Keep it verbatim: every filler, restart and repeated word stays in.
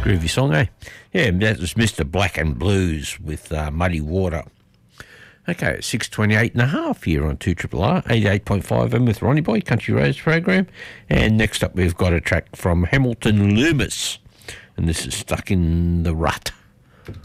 Groovy song, eh? Yeah, that was Mister Black and Blues with uh, Muddy Water. Okay, it's six twenty-eight and a half here on two R R R, eighty-eight point five M with Ronnie Boy, Country Roads program. And next up, we've got a track from Hamilton Loomis. And this is Stuck in the Rut.